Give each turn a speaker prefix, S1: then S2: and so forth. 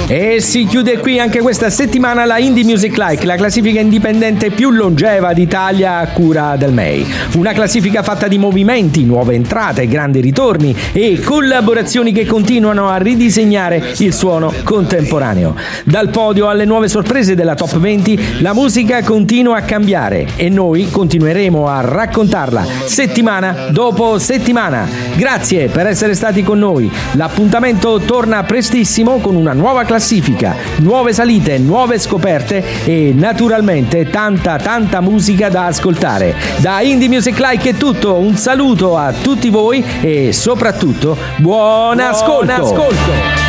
S1: E si chiude qui anche questa settimana la Indie Music Like, la classifica indipendente più longeva d'Italia a cura del MEI. Una classifica fatta di movimenti, nuove entrate, grandi ritorni e collaborazioni che continuano a ridisegnare il suono contemporaneo. Dal podio alle nuove sorprese della Top 20, la musica continua a cambiare e noi continueremo a raccontarla settimana dopo settimana. Grazie per essere stati con noi. L'appuntamento torna prestissimo con una nuova classifica, nuove salite, nuove scoperte e naturalmente tanta musica da ascoltare. Da Indie Music Like è tutto, un saluto a tutti voi e soprattutto buon ascolto.